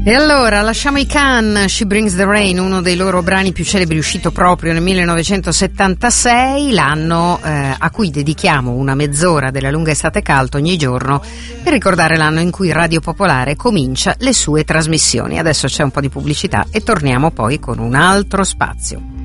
E allora lasciamo i Can, She Brings the Rain, uno dei loro brani più celebri, uscito proprio nel 1976, l'anno a cui dedichiamo una mezz'ora della lunga estate calda ogni giorno per ricordare l'anno in cui Radio Popolare comincia le sue trasmissioni. Adesso c'è un po' di pubblicità e torniamo poi con un altro spazio.